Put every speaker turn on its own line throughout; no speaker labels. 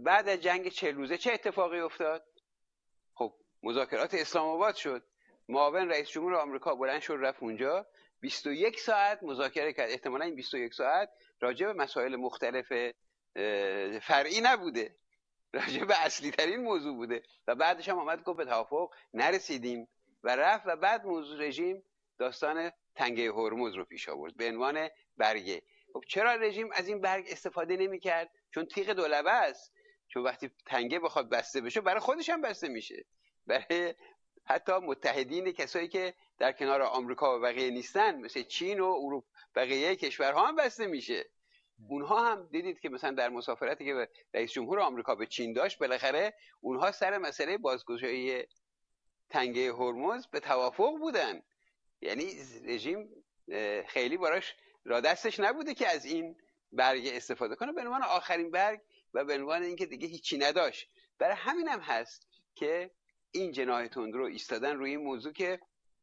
بعد از جنگ 40 روزه چه اتفاقی افتاد؟ خب مذاکرات اسلام آباد شد. معاون رئیس جمهور آمریکا بلند شد رفت اونجا 21 ساعت مذاکره کرد. احتمالاً این 21 ساعت راجع به مسائل مختلف فرعی نبوده، راجع به اصلی ترین موضوع بوده و بعدش هم آمد گفت به توافق نرسیدیم و رفت و بعد موضوع رژیم داستان تنگه هرمز رو پیش آورد به عنوان برگه. خب چرا رژیم از این برگ استفاده نمی‌کرد؟ چون تیغ دولبه است. چون وقتی تنگه بخواد بسته بشه برای خودش هم بسته میشه، برای حتی متحدین کسایی که در کنار آمریکا و بقیه نیستن مثل چین و اروپا بقیه کشورها هم بسته میشه. اونها هم دیدید که مثلا در مسافرتی که رئیس جمهور آمریکا به چین داشت بالاخره اونها سر مسئله بازگشایی تنگه هرمز به توافق بودن. یعنی رژیم خیلی براش را دستش نبوده که از این برگ استفاده کنه به عنوان آخرین برگ و به عنوان اینکه دیگه هیچی نداشت. برای همین هم هست که این جناح تندرو ایستادن روی این موضوع که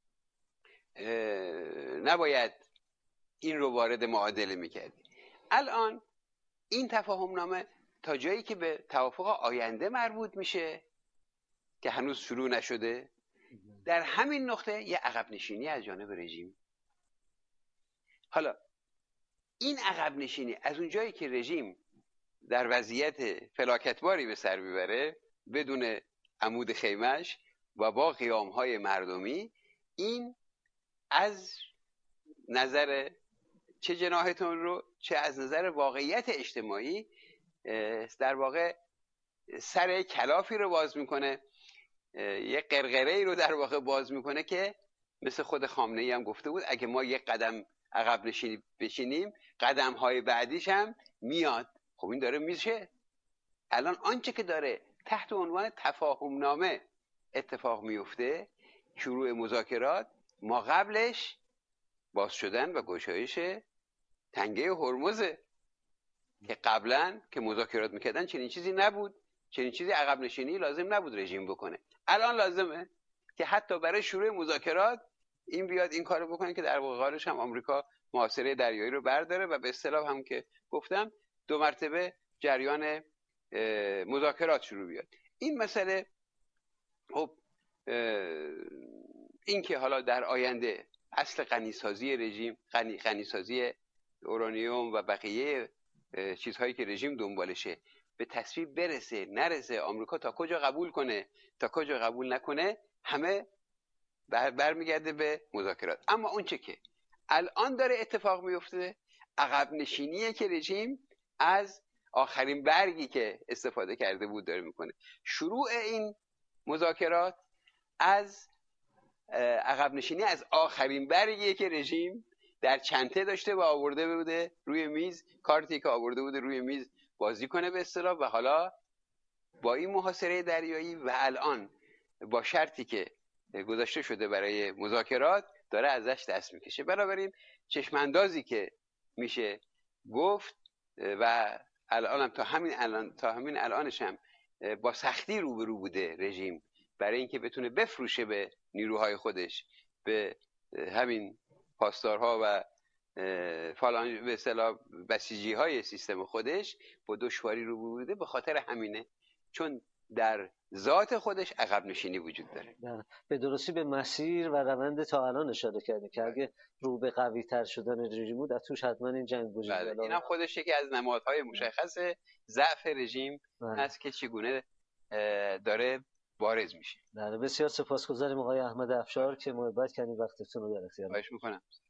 نباید این رو وارد معادله میکردی. الان این تفاهم نامه تا جایی که به توافق آینده مربوط میشه که هنوز شروع نشده، در همین نقطه یه عقب نشینی از جانب رژیم. حالا این عقب نشینی از اون جایی که رژیم در وضعیت فلاکتباری به سر میبره بدون عمود خیمش و با قیامهای مردمی، این از نظر چه جناحتون رو چه از نظر واقعیت اجتماعی در واقع سر کلافی رو باز میکنه، یه قرقره ای رو در واقع باز میکنه که مثل خود خامنه‌ای هم گفته بود اگه ما یک قدم عقب بشینیم قدم های بعدیش هم میاد. خب این داره میشه. الان آنچه که داره تحت عنوان تفاهم نامه اتفاق میفته، شروع مذاکرات، ما قبلش باز شدن و گشایش تنگه هرمزه که قبلا که مذاکرات میکردن چنین چیزی نبود، چنین چیزی عقب نشینی لازم نبود رژیم بکنه. الان لازمه که حتی برای شروع مذاکرات این بیاد این کارو بکنه که در واقع قارش هم آمریکا محاصره دریایی رو برداره و به اصطلاح هم که گفتم 2 مرتبه جریان مذاکرات شروع بیاد. این مسئله خب این که حالا در آینده اصل غنیسازی رژیم، غنیسازی اورانیوم و بقیه چیزهایی که رژیم دنبالشه به تصویب برسه نرسه، آمریکا تا کجا قبول کنه تا کجا قبول نکنه، همه برمیگرده به مذاکرات. اما اون چه که الان داره اتفاق میفته عقب نشینیه که رژیم از آخرین برگی که استفاده کرده بود داره میکنه. شروع این مذاکرات از عقب نشینی از آخرین برگیه که رژیم در چنته داشته و آورده بوده روی میز، کارتی که آورده بوده روی میز بازی کنه به اصطلاح، و حالا با این محاصره دریایی و الان با شرطی که گذاشته شده برای مذاکرات داره ازش دست میکشه. بنابراین چشماندازی که میشه گفت و الان هم تا همین الانش هم با سختی روبرو بوده رژیم برای اینکه بتونه بفروشه به نیروهای خودش، به همین پاسدارها و فلان به اصطلاح بسیجی های سیستم خودش با دشواری روبرو بوده. به خاطر همینه، چون در ذات خودش عقب نشینی وجود داره.
به درستی به مسیر و روند تا الان اشاره کردی که اگه رو به قوی تر شدن رژیم بود از توش حتما این جنگ وجود داره.
این هم خودش یکی از نمادهای مشخص ضعف رژیم هست که چگونه داره بارز میشه.
بسیار سپاسگزاریم آقای احمد افشار که محبت کردید وقتتون رو در اختیار.
خواهش میکنم.